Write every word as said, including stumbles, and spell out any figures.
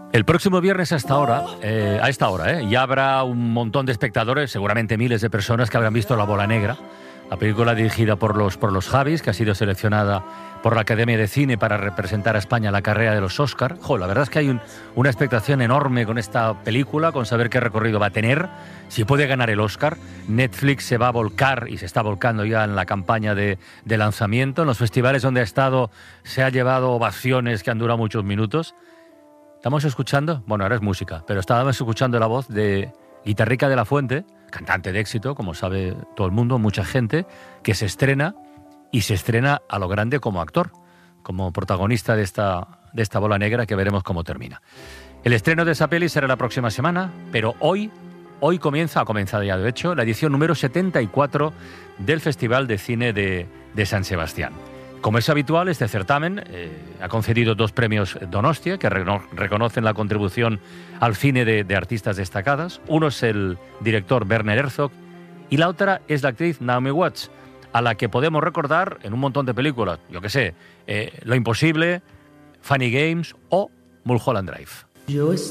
El próximo viernes a esta hora, eh, a esta hora, eh, ya habrá un montón de espectadores, seguramente miles de personas que habrán visto La Bola Negra, la película dirigida por los, por los Javis, que ha sido seleccionada por la Academia de Cine para representar a España en la carrera de los Oscar. Jo, la verdad es que hay un, una expectación enorme con esta película, con saber qué recorrido va a tener, si puede ganar el Oscar. Netflix se va a volcar, y se está volcando ya en la campaña de, de lanzamiento. En los festivales donde ha estado se ha llevado ovaciones que han durado muchos minutos. Estamos escuchando, bueno, ahora es música, pero estábamos escuchando la voz de Guitarrica de la Fuente, cantante de éxito, como sabe todo el mundo, mucha gente, que se estrena, y se estrena a lo grande como actor, como protagonista de esta, de esta Bola Negra, que veremos cómo termina. El estreno de esa peli será la próxima semana, pero hoy, hoy comienza, ha comenzado ya de hecho, la edición número setenta y cuatro del Festival de Cine de, de San Sebastián. Como es habitual, este certamen eh, ha concedido dos premios Donostia, que re reconocen la contribución al cine de, de artistas destacadas. Uno es el director Werner Herzog y la otra es la actriz Naomi Watts, a la que podemos recordar en un montón de películas, yo que sé, eh, Lo Imposible, Funny Games o Mulholland Drive. Yo